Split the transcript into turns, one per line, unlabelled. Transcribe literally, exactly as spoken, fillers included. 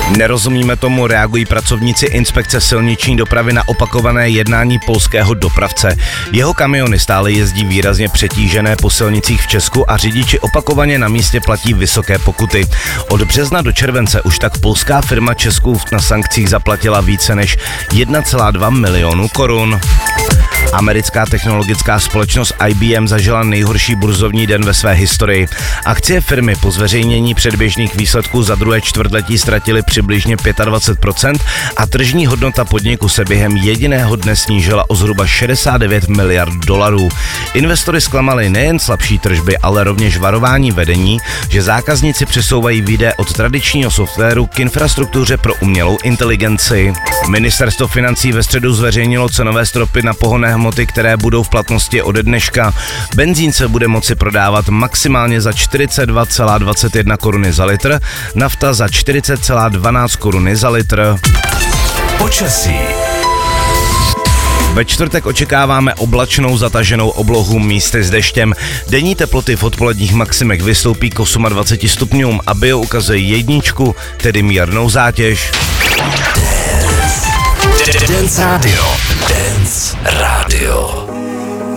Nerozumíme tomu, reagují pracovníci inspekce silniční dopravy na opakované jednání polského dopravce. Jeho kamiony stále jezdí výrazně přetížené po silnicích v Česku a řidiči opakovaně na místě platí vysoké pokuty. Od března do července už tak polská firma Česku na sankcích zaplatila více než jedna celá dva milionu korun. Americká technologická společnost I B M zažila nejhorší burzovní den ve své historii. Akcie firmy po zveřejnění předběžných výsledků za druhé čtvrtletí ztratily přibližně dvacet pět procent a tržní hodnota podniku se během jediného dne snížila o zhruba šedesát devět miliard dolarů. Investory zklamali nejen slabší tržby, ale rovněž varování vedení, že zákazníci přesouvají výdaje od tradičního softwaru k infrastruktuře pro umělou inteligenci. Ministerstvo financí ve středu zveřejnilo cenové stropy na pohonné hmoty, které budou v platnosti ode dneška. Benzín se bude moci prodávat maximálně za čtyřicet dva celá dvacet jedna koruny za litr, nafta za čtyřicet celá dvanáct koruny za litr.
Počasí.
Ve čtvrtek očekáváme oblačnou zataženou oblohu místy s deštěm. Denní teploty v odpoledních maximech vystoupí k dvaceti osmi stupňům a bio ukazuje jedničku, tedy mírnou zátěž.
Dance Radio. Dance Radio.